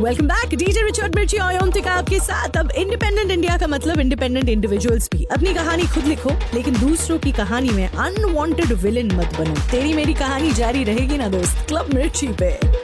Welcome back, DJ Richard मिर्ची ओयोंतिका आपके साथ। अब इंडिपेंडेंट इंडिया का मतलब इंडिपेंडेंट इंडिविजुअल्स भी। अपनी कहानी खुद लिखो, लेकिन दूसरों की कहानी में अनवांटेड विलेन मत बनो। तेरी मेरी कहानी जारी रहेगी ना दोस्त, क्लब मिर्ची पे।